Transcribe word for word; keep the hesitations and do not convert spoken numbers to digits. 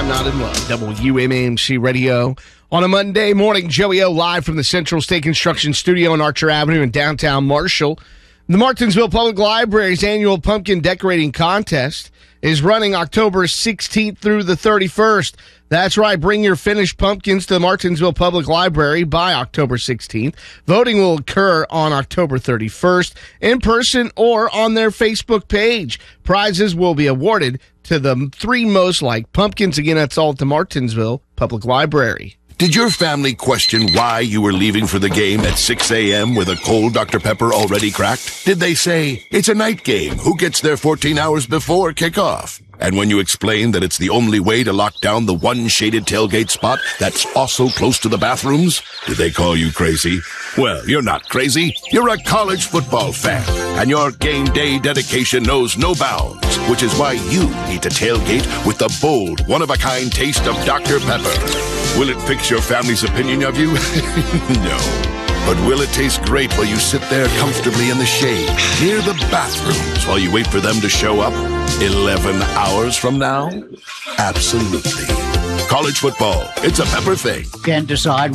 I'm Not in Love. W M M C Radio. On a Monday morning, Joey O live from the Central State Construction Studio on Archer Avenue in downtown Marshall. The Martinsville Public Library's annual pumpkin decorating contest is running October sixteenth through the thirty-first. That's right. Bring your finished pumpkins to the Martinsville Public Library by October sixteenth. Voting will occur on October thirty-first in person or on their Facebook page. Prizes will be awarded to the three most liked pumpkins. Again, that's all at the Martinsville Public Library. Did your family question why you were leaving for the game at six a.m. with a cold Doctor Pepper already cracked? Did they say, it's a night game, who gets there fourteen hours before kickoff? And when you explained that it's the only way to lock down the one shaded tailgate spot that's also close to the bathrooms, did they call you crazy? Well, you're not crazy. You're a college football fan, and your game day dedication knows no bounds, which is why you need to tailgate with the bold, one-of-a-kind taste of Doctor Pepper. Will it fix your family's opinion of you? No. But will it taste great while you sit there comfortably in the shade, near the bathrooms, while you wait for them to show up eleven hours from now? Absolutely. College football, it's a Pepper thing. Can't decide